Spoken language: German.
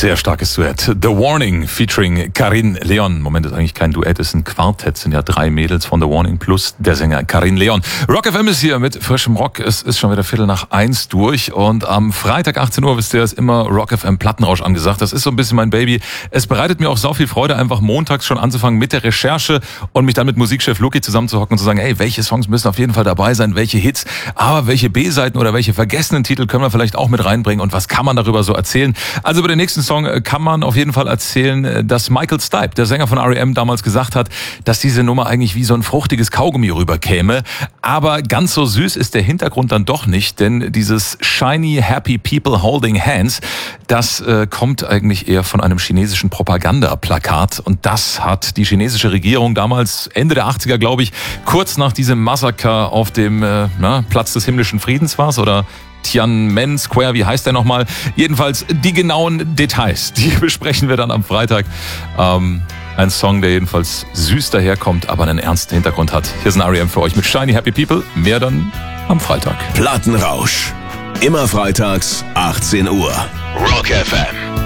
Sehr starkes Duett. The Warning featuring Karin Leon. Moment, ist eigentlich kein Duett, ist ein Quartett. Sind ja 3 Mädels von The Warning plus der Sänger Karin Leon. Rock FM ist hier mit frischem Rock. Es ist schon wieder 1:45 durch und am Freitag 18 Uhr, wisst ihr, ist immer Rock FM Plattenrausch angesagt. Das ist so ein bisschen mein Baby. Es bereitet mir auch so viel Freude, einfach montags schon anzufangen mit der Recherche und mich dann mit Musikchef Luki zusammenzuhocken und zu sagen, hey, welche Songs müssen auf jeden Fall dabei sein, welche Hits, aber welche B-Seiten oder welche vergessenen Titel können wir vielleicht auch mit reinbringen und was kann man darüber so erzählen? Also über den nächsten Song kann man auf jeden Fall erzählen, dass Michael Stipe, der Sänger von R.E.M., damals gesagt hat, dass diese Nummer eigentlich wie so ein fruchtiges Kaugummi rüberkäme. Aber ganz so süß ist der Hintergrund dann doch nicht, denn dieses Shiny Happy People Holding Hands, das kommt eigentlich eher von einem chinesischen Propagandaplakat. Und das hat die chinesische Regierung damals, Ende der 80er, glaube ich, kurz nach diesem Massaker auf dem Platz des himmlischen Friedens war's, oder Tiananmen Square, wie heißt der nochmal? Jedenfalls die genauen Details, die besprechen wir dann am Freitag. Ein Song, der jedenfalls süß daherkommt, aber einen ernsten Hintergrund hat. Hier ist ein R.E.M. für euch mit Shiny Happy People. Mehr dann am Freitag. Plattenrausch. Immer freitags, 18 Uhr. Rock FM.